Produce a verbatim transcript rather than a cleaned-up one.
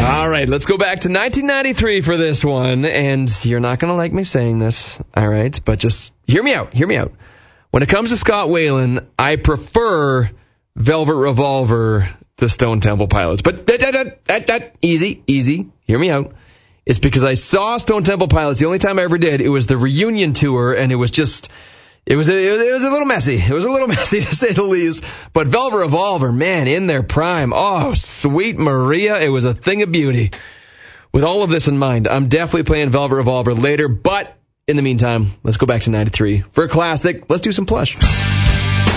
All right, let's go back to nineteen ninety-three for this one. And you're not going to like me saying this, all right? But just hear me out, hear me out. When it comes to Scott Weiland, I prefer Velvet Revolver to Stone Temple Pilots. But that, that, that, that, that, easy, easy, hear me out. It's because I saw Stone Temple Pilots the only time I ever did. It was the reunion tour, and it was just... It was, a, it was a little messy. It was a little messy, to say the least. But Velvet Revolver, man, in their prime. Oh, sweet Maria. It was a thing of beauty. With all of this in mind, I'm definitely playing Velvet Revolver later. But in the meantime, let's go back to ninety-three. For a classic, let's do some Plush.